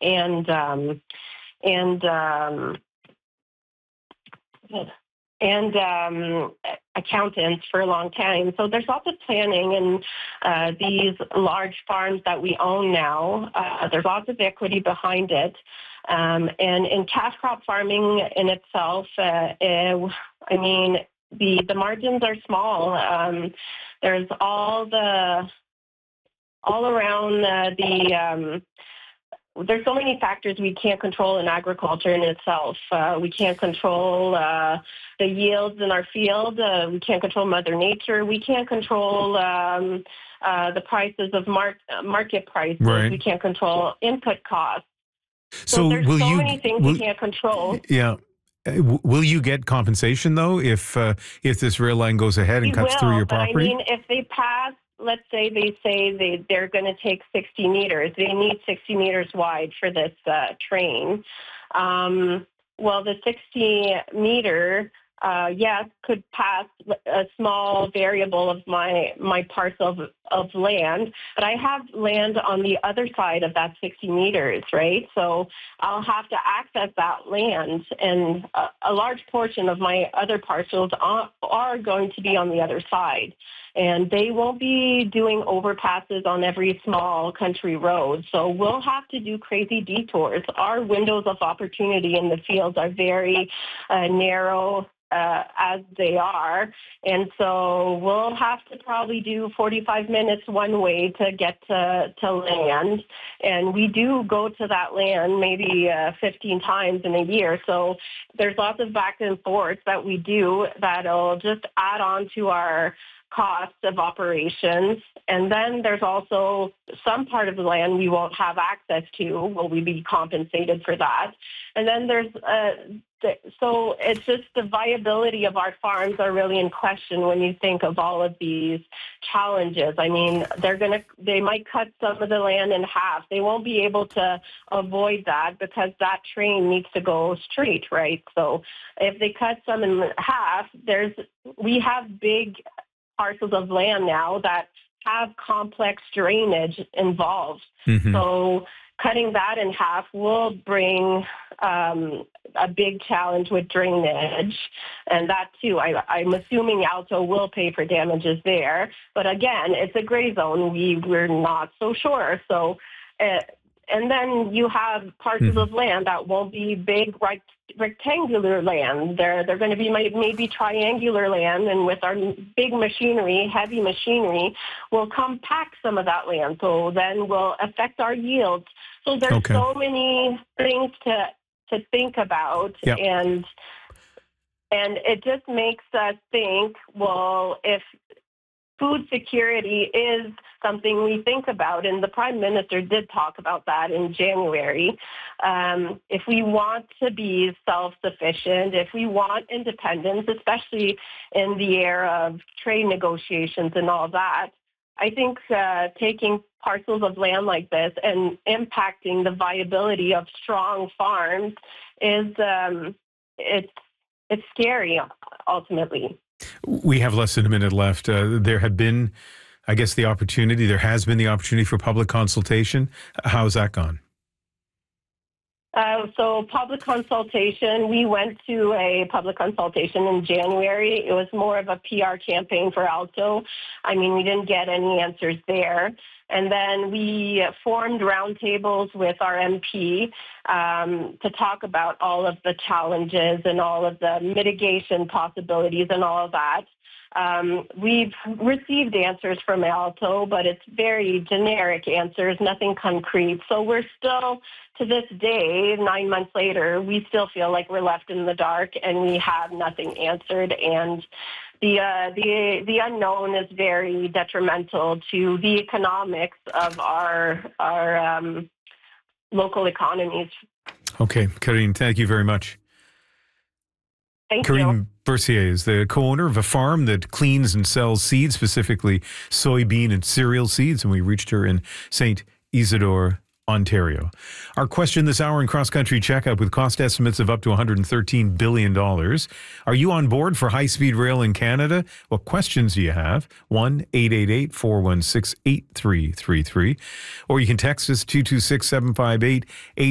and accountants for a long time. So there's lots of planning in these large farms that we own now. There's lots of equity behind it. And in cash crop farming in itself, the margins are small. There's all around there's so many factors we can't control in agriculture in itself. We can't control the yields in our field. We can't control Mother Nature. We can't control the prices of market prices. Right. We can't control input costs. So there's many things we can't control. Yeah. Will you get compensation, though, if this rail line goes ahead and cuts through your property? I mean, if they pass, let's say they're going to take 60 meters. They need 60 meters wide for this train. Well, the 60 meter, yes, could pass a small variable of my parcel of land, but I have land on the other side of that 60 meters, right? So I'll have to access that land, and a large portion of my other parcels are going to be on the other side. And they won't be doing overpasses on every small country road. So we'll have to do crazy detours. Our windows of opportunity in the fields are very narrow as they are. And so we'll have to probably do 45 minutes one way to get to land. And we do go to that land maybe 15 times in a year. So there's lots of back and forth that we do that'll just add on to our costs of operations. And then there's also some part of the land we won't have access to. Will we be compensated for that? And then there's so it's just the viability of our farms are really in question when you think of all of these challenges. I mean, they might cut some of the land in half. They won't be able to avoid that because that train needs to go straight, right? So if they cut some in half, we have big parcels of land now that have complex drainage involved. Mm-hmm. So cutting that in half will bring a big challenge with drainage. And that too, I'm assuming Alto will pay for damages there. But again, it's a gray zone. We're not so sure. So, and then you have parcels of land that won't be big rectangular land. They're going to be maybe triangular land, and with our big machinery, heavy machinery, we'll compact some of that land. So then we'll affect our yields. So there's so many things to think about, yep. and it just makes us think, well, if food security is something we think about, and the Prime Minister did talk about that in January. If we want to be self-sufficient, if we want independence, especially in the era of trade negotiations and all that, I think taking parcels of land like this and impacting the viability of strong farms is it's scary, ultimately. We have less than a minute left. There has been the opportunity for public consultation. How's that gone? So public consultation, we went to a public consultation in January. It was more of a PR campaign for Alto. I mean, we didn't get any answers there. And then we formed roundtables with our MP to talk about all of the challenges and all of the mitigation possibilities and all of that. We've received answers from Alto, but it's very generic answers, nothing concrete. So we're still, to this day, 9 months later, we still feel like we're left in the dark and we have nothing answered. And the unknown is very detrimental to the economics of our local economies. Okay, Karine, thank you very much. Thank Karine you. Berthier is the co-owner of a farm that cleans and sells seeds, specifically soybean and cereal seeds, and we reached her in St. Isidore, Ontario. Our question this hour in Cross Country Checkup, with cost estimates of up to $113 billion. Are you on board for high-speed rail in Canada? What questions do you have? 1-888-416-8333. Or you can text us 226-758-8